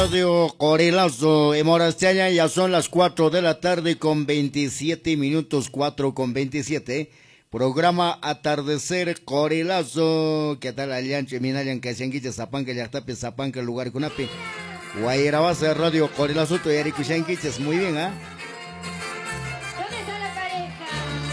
Radio Corilazo, en Morasteña ya son las 4 de la tarde con 27 minutos, 4 con 27. Programa Atardecer Corilazo. ¿Qué tal alianche? Minayan que se anguille zapanca, ya tape zapanca, lugar con ape. Guairabasa Radio Corilazo, to yariku shanquiches, muy bien, ¿ah? ¿Dónde está la pareja?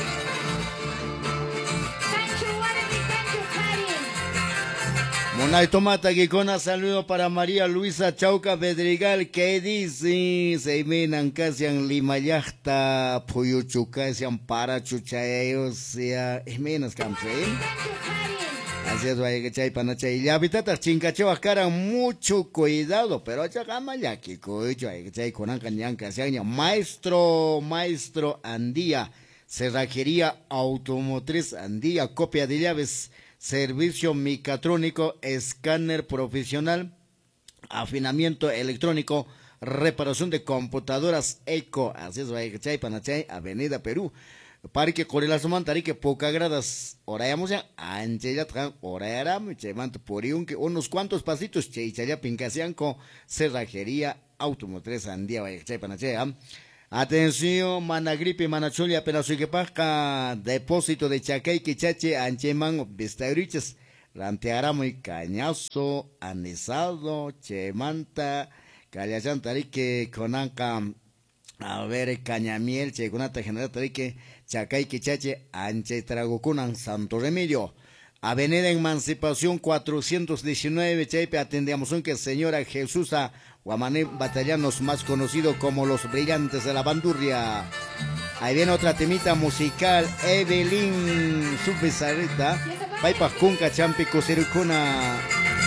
Sancho Guarani, Sancho Karin. Monay Tomata Guicona, saludo para María Luisa Chauca Pedregal, que dice, se menan casian limayachta, puyuchucasian para chuchayos, sea, menos campe. Sancho Karin. Así es, vaya que chay panachay. Y habitatas chincachewas cara, mucho cuidado, pero chagama ya que cocho, hay que chay con ancañanca, maestro Andía, cerrajería automotriz Andía, copia de llaves, servicio mecatrónico, escáner profesional, afinamiento electrónico, reparación de computadoras eco. Así es, vaya que chay panachay, Avenida Perú. Parque Corilazo Mantarique, poca gradas, orayamos ya, anche ya traen, orayaramos, chemanto por que unos cuantos pasitos, cheichaya pincasianco, cerrajería, automotriz, andía, vaya, chay panachea. Atención, managripe, manachulia, penasuiquepasca, depósito de Chacay, Quichache, ancheman, vistauriches, rantearamo y cañazo, anisado, chemanta, callachantarique, conanca. A ver, cañamiel, chegunata general tarique, chacay quichache, anche tragocunan, Santo Remedio. Avenida Emancipación 419, Chaipe, atendemos un que señora Jesús Guamané Batallanos, más conocido como los brillantes de la bandurria. Ahí viene otra temita musical, Evelyn Subizarrita, Paipa Cunca Champi Cosiricuna.